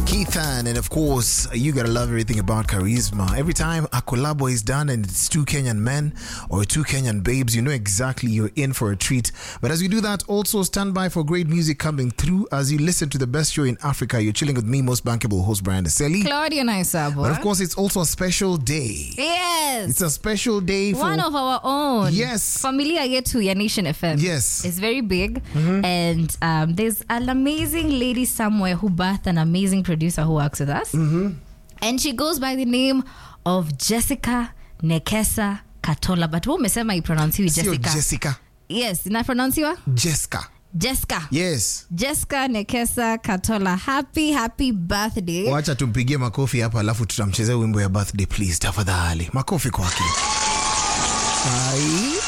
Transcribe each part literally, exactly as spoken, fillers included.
Keithan, and of course, you gotta love everything about Charisma. Every time a collabo is done and it's two Kenyan men or two Kenyan babes, you know exactly you're in for a treat. But as we do that, also stand by for great music coming through as you listen to the best show in Africa. You're chilling with me, most bankable host Brian Aseli. Claudia Naisabo. But of course, it's also a special day. Yes. It's a special day for one of our own. Yes. Familia yetu ya Nation F M. Yes. It's very big. Mm-hmm. And um, there's an amazing lady somewhere who birthed an amazing producer who works with us. Mm-hmm. And she goes by the name of Jessica Nekesa Katola. But what umesema I pronounce you Jessica? Jessica. Yes, ina pronounce you? Jessica. Jessica. Yes. Jessica Nekesa Katola. Happy, happy birthday. Wacha tumpigie makofi hapa alafu tutamchezea wimbo ya birthday please tafadhali. Makofi kwake. Hai.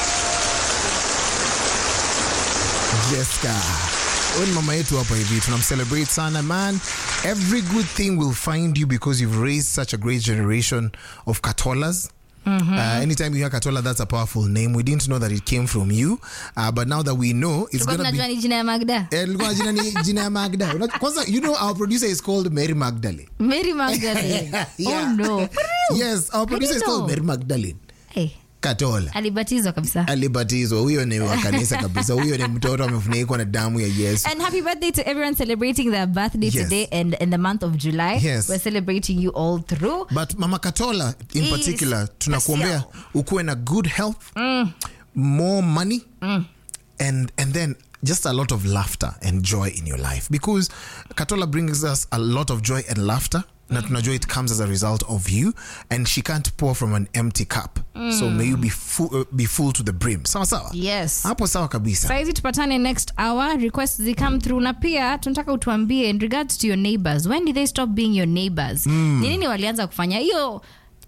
Jessica. When mama yetu hapa hivi tunamcelebrate sana man. Every good thing will find you because you've raised such a great generation of Katolas. Mm-hmm. Uh, anytime you hear Katola, that's a powerful name. We didn't know that it came from you, uh, but now that we know, it's going to be... Jina ya Magda. Jina ya Magda. You know, our producer is called Mary Magdalene. Mary Magdalene. Yeah. Oh no. Yes, our producer is called Mary Magdalene. Hey. Katola. Alibatizwa kabisa. Alibatizwa. Huyo ni wa kanisa kabisa. Huyo ni mtoto amefunikwa na damu ya Yesu. And happy birthday to everyone celebrating their birthday yes. today and in the month of July. Yes. We're celebrating you all through. But Mama Katola in Is particular, tunakuombea ukuwe na good health, mm. more money, mm. and and then just a lot of laughter and joy in your life. Because Katola brings us a lot of joy and laughter. Na tunajua it comes as a result of you, and she can't pour from an empty cup. Mm. So may you be full, uh, be full to the brim. Sawa sawa? Yes. Hapo sawa kabisa. Saizi tupatane next hour. Requests zi come through. Na pia tunataka utuambie in regards to your neighbors. When did they stop being your neighbors? Mm. Ni nini walianza kufanya? Hiyo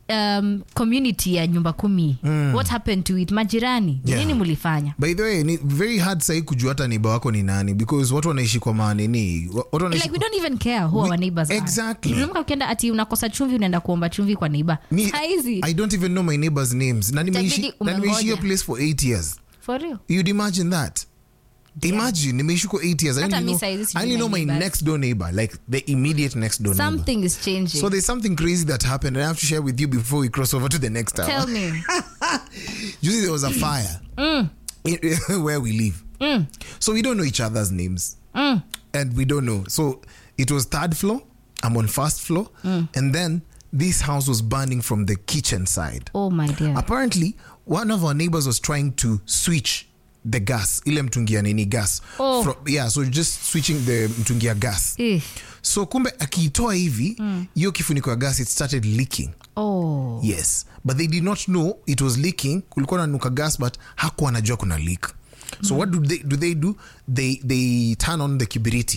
um, community ya nyumba kumi. Mm. What happened to it? Majirani. Yeah. Nini mulifanya? By the way, ni very hard sahi kujua hata neighbor wako ni nani because watu wanaishi kwa maana nini? Watu wanaishi like we don't even care who we, our neighbors exactly. are. Exactly. Ukienda ati unakosa chumvi unaenda kuomba chumvi kwa neighbor. Haizi. I don't even know my neighbors names. Na nimeishi na nimeishi hiyo place for eight years. For real? You'd imagine that? Yeah. Imagine nimeishi kwa eight years. I only know, I only know my neighbors. Next door neighbor, like the immediate next door something neighbor. Something is changing. So there's something crazy that happened and I have to share with you before we cross over to the next hour. Tell me. Usually there was a fire mm. in, where we live. Mm. So we don't know each other's names. Mm. And we don't know. So it was third floor. I'm on first floor. Mm. And then this house was burning from the kitchen side. Oh my dear. Apparently, one of our neighbors was trying to switch the gas. Ile mtungia nini gas. Oh. From, yeah, so just switching the mtungia gas. Eh. So kumbe akiitoa hivi, hiyo mm. kifuniko ya gas, it started leaking. Oh. Yes. But they did not know it was leaking. Kulikuwa na nuka gas, but hakuwa anajua kuna leak. So mm. what do they do? They do? They, they turn on the kibiriti.